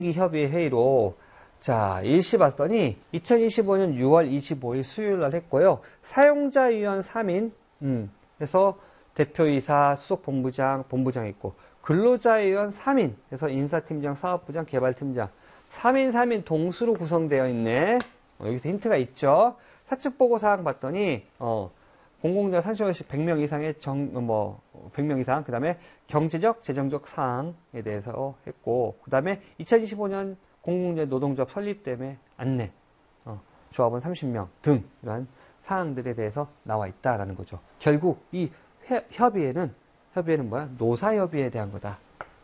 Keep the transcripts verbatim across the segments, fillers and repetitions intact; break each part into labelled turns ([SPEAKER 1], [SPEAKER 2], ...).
[SPEAKER 1] 협의회 회의로 자 일시 봤더니 이천이십오 년 유월 이십오일 수요일 날 했고요. 사용자위원 삼 인 음, 그래서 대표이사, 수석본부장, 본부장 있고 근로자위원 삼 인 그래서 인사팀장, 사업부장, 개발팀장 삼 인 삼 인 동수로 구성되어 있네. 어, 여기서 힌트가 있죠. 사측보고사항 봤더니 어, 공공자 산실원식 백 명 이상의 정, 뭐, 백 명 이상, 그 다음에 경제적, 재정적 사항에 대해서 했고, 그 다음에 이천이십오 년 공공재 노동조합 설립 때문에 안내, 어, 조합원 삼십 명 등, 이러한 사항들에 대해서 나와 있다라는 거죠. 결국 이 회, 협의회는, 협의회는 뭐야? 노사협의회에 대한 거다.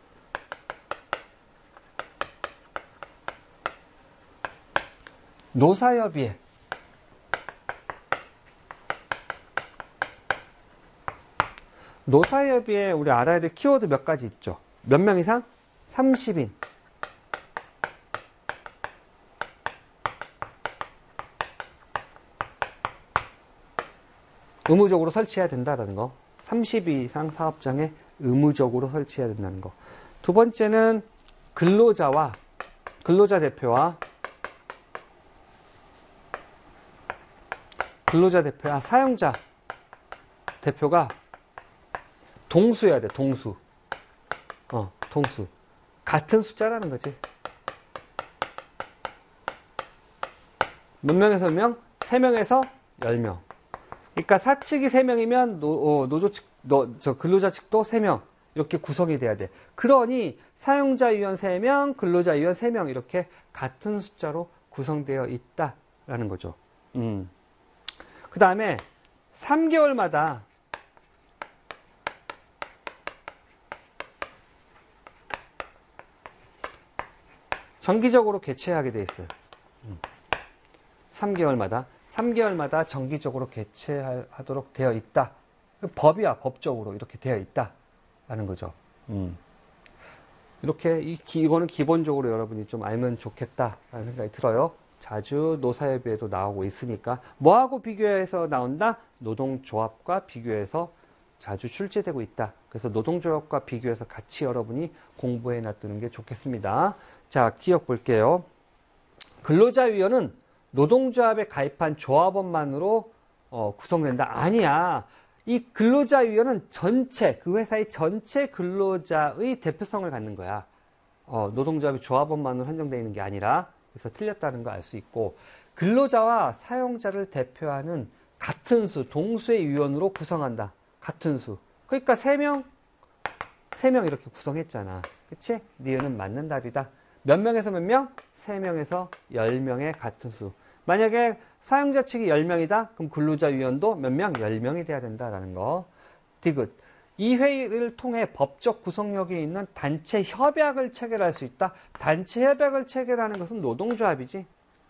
[SPEAKER 1] 노사협의회. 노사협의회 우리 알아야 될 키워드 몇 가지 있죠. 몇 명 이상? 삼십 인. 의무적으로 설치해야 된다는 거. 삼십 인 이상 사업장에 의무적으로 설치해야 된다는 거. 두 번째는 근로자와 근로자 대표와 근로자 대표와 사용자 대표가 동수여야 돼, 동수. 어, 동수. 같은 숫자라는 거지. 몇 명에서 몇 명? 세 명에서 열 명. 그러니까 사측이 세 명이면 노, 어, 노조 측, 노, 저 근로자 측도 세 명. 이렇게 구성이 돼야 돼. 그러니 사용자위원 세 명, 근로자위원 세 명 이렇게 같은 숫자로 구성되어 있다라는 거죠. 음. 그 다음에 삼 개월마다 정기적으로 개최하게 돼 있어요. 삼 개월마다 삼 개월마다 정기적으로 개최하도록 되어 있다. 법이야, 법적으로 이렇게 되어 있다라는 거죠. 음. 이렇게 이, 이거는 기본적으로 여러분이 좀 알면 좋겠다라는 생각이 들어요. 자주 노사협의회도 나오고 있으니까 뭐하고 비교해서 나온다? 노동조합과 비교해서 자주 출제되고 있다. 그래서 노동조합과 비교해서 같이 여러분이 공부해 놔두는 게 좋겠습니다. 자, 기억 볼게요. 근로자위원은 노동조합에 가입한 조합원만으로 어, 구성된다. 아니야. 이 근로자위원은 전체, 그 회사의 전체 근로자의 대표성을 갖는 거야. 어, 노동조합이 조합원만으로 한정되어 있는 게 아니라, 그래서 틀렸다는 거 알 수 있고, 근로자와 사용자를 대표하는 같은 수, 동수의 위원으로 구성한다. 같은 수. 그러니까 세 명, 세 명 이렇게 구성했잖아. 그치? 니은은 맞는 답이다. 몇 명에서 몇 명? 세 명에서 열 명의 같은 수. 만약에 사용자 측이 열 명이다? 그럼 근로자위원도 몇 명? 열 명이 돼야 된다라는 거. 디귿. 이 회의를 통해 법적 구성력이 있는 단체 협약을 체결할 수 있다. 단체 협약을 체결하는 것은 노동조합이지.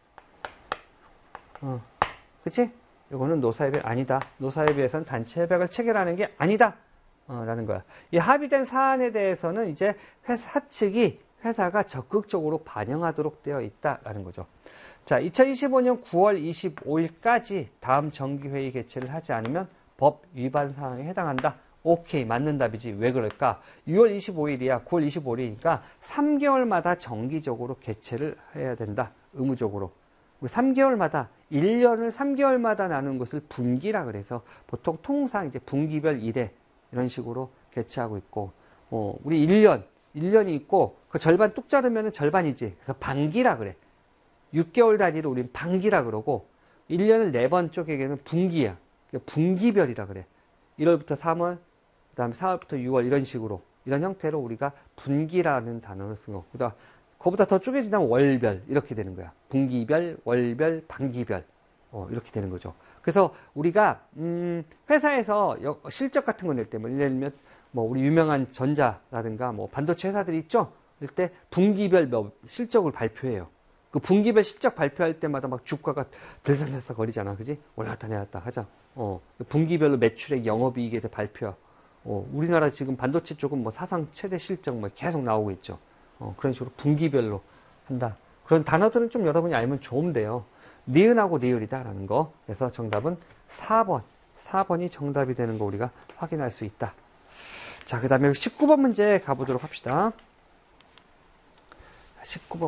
[SPEAKER 1] 어, 그치? 이거는 노사협의 아니다. 노사협의에서는 단체 협약을 체결하는 게 아니다. 어, 라는 거야. 이 합의된 사안에 대해서는 이제 회사 측이 회사가 적극적으로 반영하도록 되어 있다라는 거죠. 자, 이천이십오 년 구월 이십오일까지 다음 정기회의 개최를 하지 않으면 법 위반 사항에 해당한다. 오케이, 맞는 답이지. 왜 그럴까? 유월 이십오일이야. 구월 이십오일이니까 삼 개월마다 정기적으로 개최를 해야 된다. 의무적으로. 우리 삼 개월마다, 일 년을 삼 개월마다 나누는 것을 분기라 그래서 보통 통상 이제 분기별 일 회 이런 식으로 개최하고 있고, 어, 우리 일 년, 일 년이 있고, 그 절반 뚝 자르면 절반이지. 그래서 반기라 그래. 육 개월 단위로 우리는 반기라 그러고, 일 년을 네 번 쪼개기는 분기야. 분기별이라 그래. 일월부터 삼월, 그 다음에 사월부터 유월 이런 식으로, 이런 형태로 우리가 분기라는 단어를 쓰고, 그다음 그거보다 더 쪼개지면 월별 이렇게 되는 거야. 분기별, 월별, 반기별 어, 이렇게 되는 거죠. 그래서 우리가 음, 회사에서 실적 같은 거 낼 때, 뭐 예를 들면 뭐 우리 유명한 전자라든가 뭐 반도체 회사들이 있죠. 이럴 때 분기별 실적을 발표해요. 그 분기별 실적 발표할 때마다 막 주가가 들썩들썩 거리잖아, 그지? 올라갔다 내렸다 하자. 어, 분기별로 매출액, 영업이익에 대해 발표. 어, 우리나라 지금 반도체 쪽은 뭐 사상 최대 실적 뭐 계속 나오고 있죠. 어, 그런 식으로 분기별로 한다. 그런 단어들은 좀 여러분이 알면 좋은데요. 니은하고 리을이다라는 거. 그래서 정답은 사 번. 사 번이 정답이 되는 거 우리가 확인할 수 있다. 자, 그 다음에 십구 번 문제 가보도록 합시다. 십구 번